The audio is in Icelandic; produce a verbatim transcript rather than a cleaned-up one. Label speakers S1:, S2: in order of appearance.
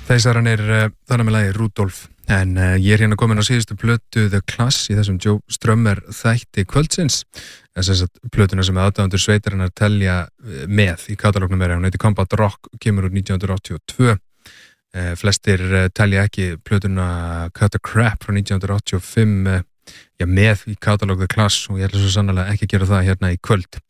S1: Þeisaran er uh, þannig með lagi Rudolf, en uh, ég er hérna komin á síðustu plötu The Class í þessum Joe Strummer þætti kvöldsins, þess að plötuna sem aðdáendur sveitarinnar telja uh, með í katalógnum er, hún heiti Combat Rock, kemur úr nítján hundruð áttatíu og tvö. Uh, flestir uh, telja ekki plötuna Cut the Crap frá nítján hundruð áttatíu og fimm uh, já, með í katalóg The Class og ég ætla svo sannlega ekki að gera það hérna í kvöld.